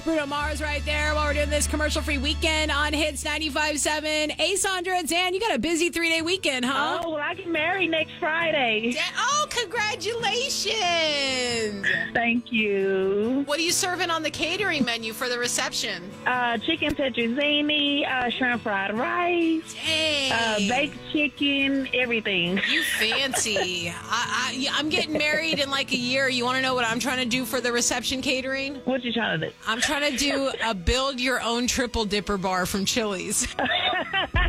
Bruno Mars right there while we're doing this commercial-free weekend on Hits 95.7. Hey, Sandra, Dan, you got a busy 3-day weekend, huh? Oh, well, I get married next Friday. Oh, congratulations. Thank you. What are you serving on the catering menu for the reception? Chicken tetrazzini, shrimp fried rice, Dang. baked chicken, everything. You fancy. I'm getting married in like a year. You want to know what I'm trying to do for the reception catering? What you trying to do? I'm trying to do a build your own triple dipper bar from Chili's.